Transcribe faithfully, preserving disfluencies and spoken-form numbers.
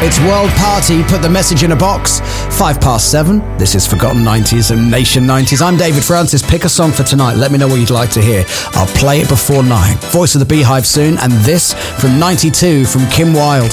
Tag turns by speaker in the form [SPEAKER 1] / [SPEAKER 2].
[SPEAKER 1] It's World Party, put the message in a box. Five past seven. This is Forgotten nineties and Nation nineties. I'm David Francis. Pick a song for tonight. Let me know what you'd like to hear. I'll play it before nine. Voice of the Beehive soon. And this from ninety-two from Kim Wilde.